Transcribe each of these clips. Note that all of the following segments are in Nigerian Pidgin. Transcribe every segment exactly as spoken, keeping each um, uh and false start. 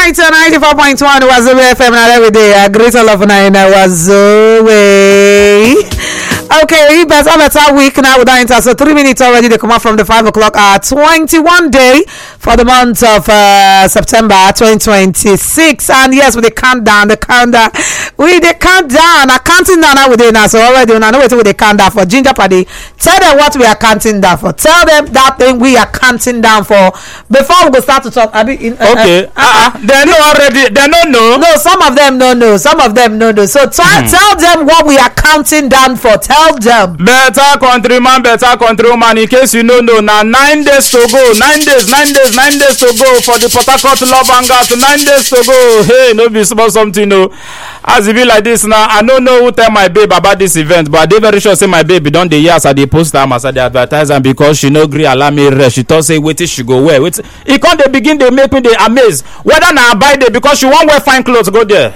right, so ninety-four point one was the F M and every day. A great love nine was away. Okay, better better week now with that. So three minutes already. They come out from the five o'clock hour. twenty-one day for the month of uh, September twenty twenty-six. And yes, with the countdown, the countdown, with the countdown, a counting down now within us. So already, I know what with the countdown for Ginger Party. Tell them what we are counting down for. Tell them that thing we are counting down for before we go start to talk. I mean, in, uh, okay, uh, uh, uh, they know already. They don't know. No, some of them don't know. Some of them don't know. So try, mm. tell them what we are counting down for. Tell them. Better countryman, better countrywoman. In case you don't know, now nine days to go. Nine days, nine days, nine days to go for the Port Harcourt Love Hangout. Nine days to go. Hey, no be small something, no. As it be like this now, I don't know who tell my babe about this event, but they very sure say my baby don't the years at the post time as at the advertisement because she no agree allow me rest. She thought say wait till she go where. Wait, it can't they begin they make me they amazed whether now buy there because she won't wear fine clothes go there.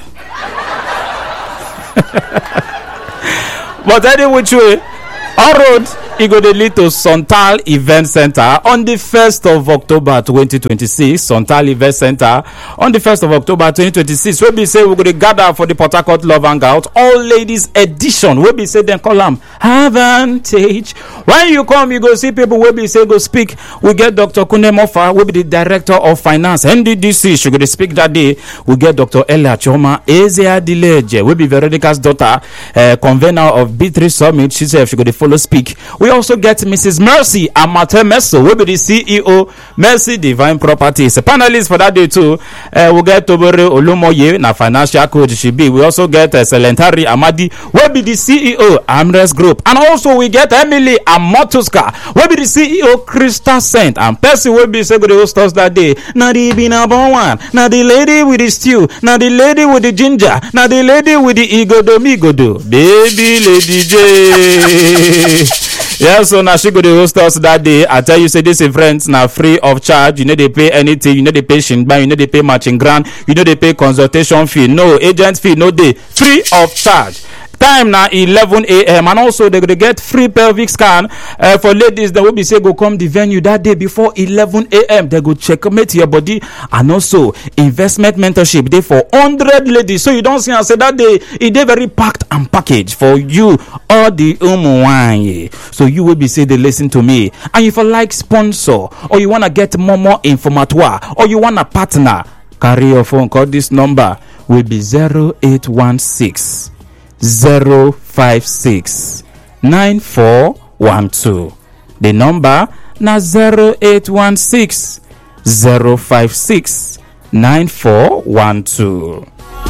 But anyway, which way, all road it go to lead to Sontal Event Center on the first of October twenty twenty-six. Sontal Event Center on the first of October twenty twenty-six. Where we say we're going to gather for the Port Harcourt Love Hangout, all ladies edition. Where we say then call them Advantage. When you come, you go see people where we say go speak. We get Doctor Kune Mofa, will be the Director of Finance, N D D C. She go to speak that day. We get Doctor Ella Choma, Ezea Dileje, will be Veronica's daughter, uh, convener of B three Summit. She said she go to follow speak. We also get Missus Mercy Amate Meso, will be the C E O, Mercy Divine Properties. A panelist for that day too. Uh, we get Tobore Olumoye, na financial coach she be. We also get uh, Selentari Amadi, will be the C E O, Amres Group. And also we get Emily Amotuska, will be the C E O, Crystal Saint. And Percy will be say go to host us that day. Now the Binabon one, now the lady with the stew, now the lady with the ginger, now the lady with the Igodo Migodo. Baby Lady J. Yeah, so now she go to host us that day. I tell you, say this event now free of charge. You know they pay anything. You know they pay shinban. You know they pay matching grant. You know they pay consultation fee. No agent fee. No day free of charge. Time now eleven a.m. and also they gonna get free pelvic scan uh, for ladies that will be say go come the venue that day before eleven a.m. They go checkmate your body and also investment mentorship day for one hundred ladies. So you don't see and say that day it dey very packed and packaged for you all the umuwanye. So you will be say they listen to me and if you like sponsor or you wanna get more more informatoire or you wanna partner, carry your phone. Call this number will be zero eight one six. zero five six nine four one two. The number na zero eight one six zero five six nine four one two.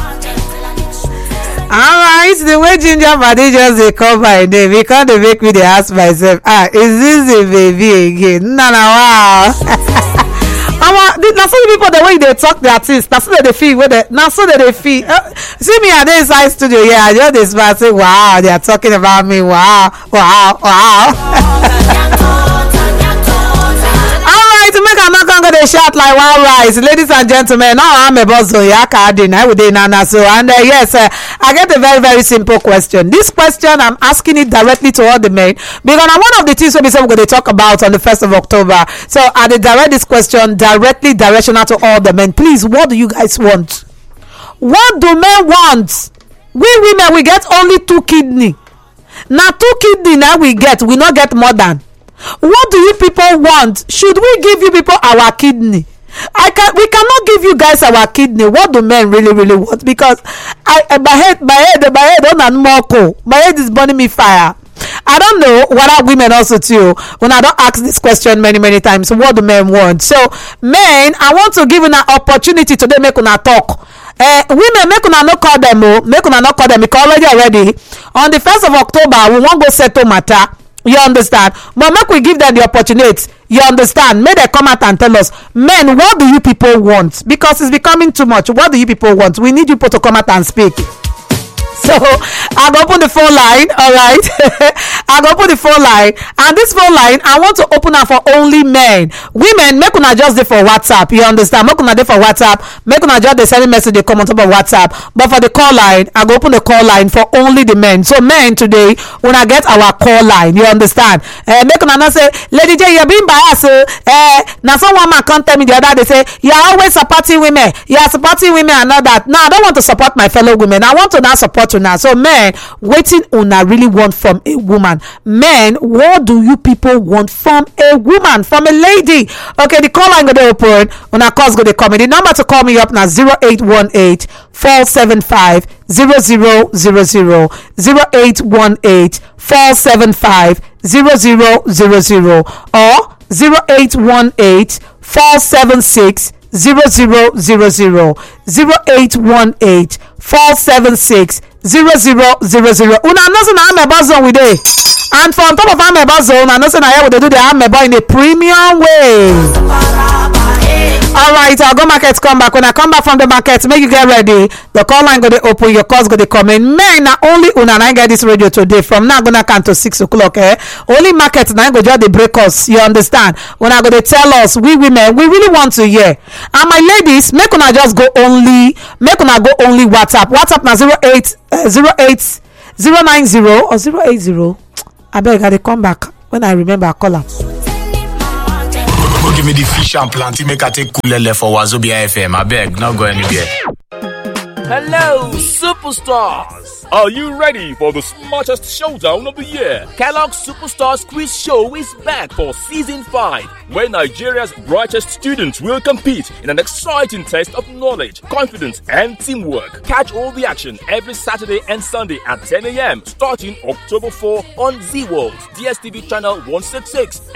Alright, the way Ginger Body just they call my name because they make me they ask myself, ah, is this a baby again? No, no, wow. Now so the people the way they talk their things, that's so that they feel with it. Now so that they feel. Uh, see me at the inside studio, yeah, I just this man say, wow, they are talking about me. Wow, wow, wow. Alright, to make a knock on the shot like wow rise, ladies and gentlemen. Now I'm a boss on Yaka I would Nana so and uh, yes, uh, I get a very very simple question. This question I'm asking it directly to all the men because I'm one of the things we we're going to talk about on the first of October. So I did direct this question directly directional to all the men. Please, what do you guys want? What do men want? We women we get only two kidney. Now two kidney now we get we not get more than. What do you people want? Should we give you people our kidney? I can we cannot give you guys our kidney. What do men really really want? Because I my head my head my head on more cold. My head is burning me fire. I don't know what are women also too when I don't ask this question many many times. What do men want? So men, I want to give you an opportunity today make una talk. Uh, women make una no call them oh, make una no call them because already already on the first of October we won't go settle matter. You understand? But make we give them the opportunity. You understand? May they come out and tell us, men, what do you people want? Because it's becoming too much. What do you people want? We need you people to come out and speak. So I go open the phone line. All right. I go open the phone line, and this phone line I want to open am for only men. Women, make una just dey for WhatsApp. You understand? Make una dey for WhatsApp. Make una just dey send message dey come on top of WhatsApp. But for the call line, I go open the call line for only the men. So men today, una get our call line. You understand? Uh, make una not say, Lady J, you're being biased. Uh, now someone man come tell me the other day say you are always supporting women. You are supporting women and all that. No, I don't want to support my fellow women. I want to now support you now. So men, waiting una really want from a woman. Men, what do you people want from a woman, from a lady? Okay, the call line go dey open. Una calls go dey come. The number to call me up now zero eight one eight four seven five zero zero zero zero zero eight one eight four seven five zero zero zero zero or zero eight one eight four seven six zero zero zero zero zero eight one eight four seven six zero zero zero zero. Una know say na amebo zone we dey, and for on top of amebo zone, I know say na here we dey do the amebo in a premium way. All right, I'll go market, come back. When I come back from the market, make you get ready. The call line go to open, your calls go to come in. Men, not only una I get this radio today from now gonna count to six o'clock. Eh? Only market now go just the break us. You understand? When I go to tell us, we women, we really want to hear. And my ladies, make una just go only, make una go only WhatsApp. WhatsApp now zero eight uh, zero eight zero nine zero or zero eight zero. I beg, I come back when I remember I call her. Give me the fish and plenty, make I take Kulele for Wazobia F M. I beg, not go anywhere. Hello, superstars! Are you ready for the smartest showdown of the year? Kellogg's Superstars Quiz Show is back for season five, where Nigeria's brightest students will compete in an exciting test of knowledge, confidence, and teamwork. Catch all the action every Saturday and Sunday at ten a.m. starting October fourth on Z World, D S T V channel one sixty-six.